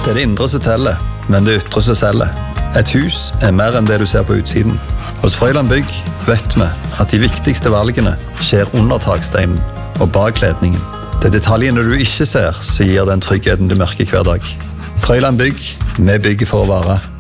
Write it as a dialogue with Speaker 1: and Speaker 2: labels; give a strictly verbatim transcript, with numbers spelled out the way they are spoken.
Speaker 1: Det er det indre som teller, men det ytre som selger. Et hus er mer enn det du ser på utsiden. Hos Frøyland Bygg vet vi at de viktigste valgene skjer under taksteinen og bak kledningen. Det er detaljene du ikke ser som gir den tryggheten du merker hver dag. Frøyland Bygg, vi bygger for å vare.